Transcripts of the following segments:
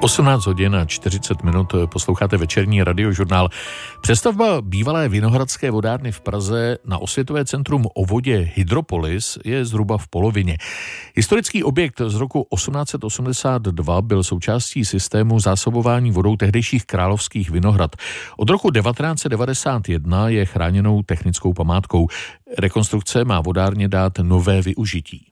18 hodin a 40 minut posloucháte večerní radiožurnál. Přestavba bývalé Vinohradské vodárny v Praze na osvětové centrum o vodě Hydropolis je zhruba v polovině. Historický objekt z roku 1882 byl součástí systému zásobování vodou tehdejších královských Vinohrad. Od roku 1991 je chráněnou technickou památkou. Rekonstrukce má vodárně dát nové využití.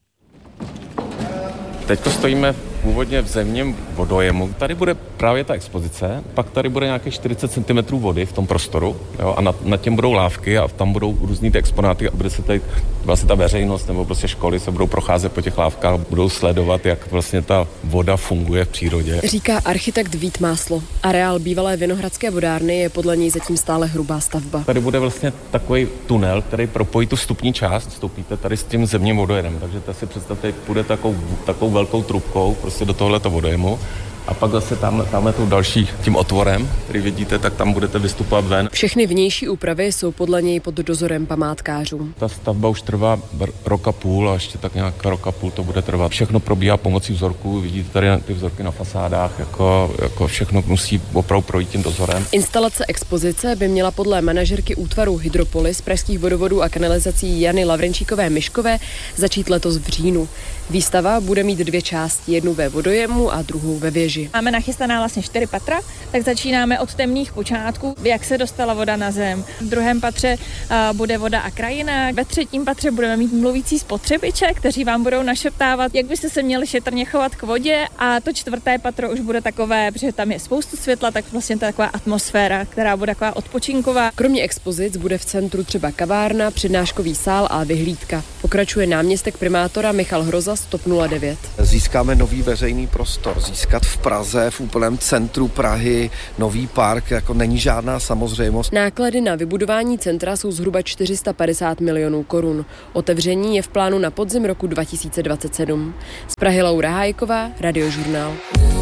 Teď stojíme původně v zemním vodojemu. Tady bude právě ta expozice, pak tady bude nějakých 40 cm vody v tom prostoru, jo, a nad těm budou lávky a tam budou různý ty exponáty a bude se tady vlastně ta veřejnost nebo prostě školy se budou procházet po těch lávkách, budou sledovat, jak vlastně ta voda funguje v přírodě. Říká architekt Vít Máslo. Areál bývalé Vinohradské vodárny je podle něj zatím stále hrubá stavba. Tady bude vlastně takový tunel, který propojí tu vstupní část, vstoupíte tady s tím zemním vodojedem, takže to si představte, půjde takovou velkou trubkou prostě do tohoto vodojemu. A pak zase tamhle tou další tím otvorem, který vidíte, tak tam budete vystupovat ven. Všechny vnější úpravy jsou podle něj pod dozorem památkářů. Ta stavba už trvá rok a půl a ještě tak nějak rok a půl to bude trvat. Všechno probíhá pomocí vzorků, vidíte tady ty vzorky na fasádách, jako všechno musí opravdu projít tím dozorem. Instalace expozice by měla podle manažerky útvaru Hydropolis pražských vodovodů a kanalizací Jany Lavrenčíkové-Myškové začít letos v říjnu. Výstava bude mít dvě části, jednu ve vodojemu a druhou ve věži. Máme nachystaná vlastně 4 patra, tak začínáme od temných počátků, jak se dostala voda na zem. V druhém patře bude voda a krajina, ve třetím patře budeme mít mluvící spotřebiče, kteří vám budou našeptávat, jak byste se měli šetrně chovat k vodě, a to čtvrté patro už bude takové, protože tam je spoustu světla, tak vlastně taková atmosféra, která bude taková odpočinková. Kromě expozic bude v centru třeba kavárna, přednáškový sál a vyhlídka. Pokračuje náměstek primátora Michal Hroza z TOP 09. Získáme nový veřejný prostor, získat v Praze, v úplném centru Prahy, nový park, jako není žádná samozřejmost. Náklady na vybudování centra jsou zhruba 450 milionů korun. Otevření je v plánu na podzim roku 2027. Z Prahy Laura Hájková, Radiožurnál.